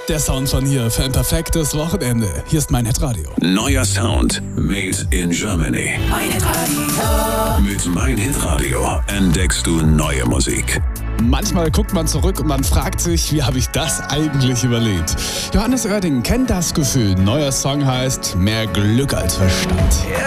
Der Sound von hier für ein perfektes Wochenende. Hier ist mein Hitradio. Neuer Sound made in Germany. Mein Hitradio. Mit Mein Hitradio entdeckst du neue Musik. Manchmal guckt man zurück und man fragt sich, wie habe ich das eigentlich überlebt? Johannes Oerding kennt das Gefühl. Neuer Song heißt Mehr Glück als Verstand.